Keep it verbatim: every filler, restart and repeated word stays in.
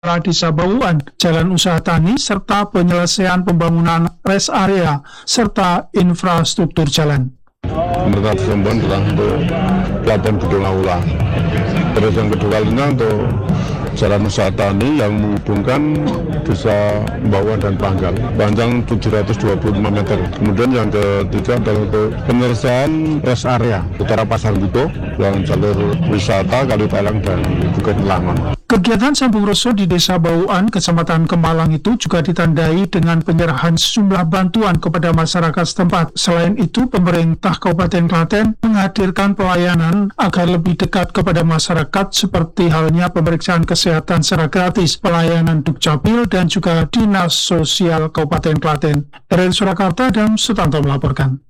Desa Bauan, jalan usaha tani, serta penyelesaian pembangunan rest area, serta infrastruktur jalan. Pemerintah Desa Bauan telah untuk pelabuhan gedung aula. Terus yang kedua kalinya untuk jalan usaha tani yang menghubungkan Desa Bauan dan Panggal, panjang tujuh ratus dua puluh lima meter. Kemudian yang ketiga adalah untuk penyelesaian rest area utara Pasar Buto, yang jalur wisata Kali Talang dan Bukit Langon. Kegiatan sambung reso di Desa Bauan, Kecamatan Kemalang itu juga ditandai dengan penyerahan sejumlah bantuan kepada masyarakat setempat. Selain itu, pemerintah Kabupaten Klaten menghadirkan pelayanan agar lebih dekat kepada masyarakat seperti halnya pemeriksaan kesehatan secara gratis, pelayanan Dukcapil, dan juga Dinas Sosial Kabupaten Klaten. Dari Surakarta, dan Sutanto melaporkan.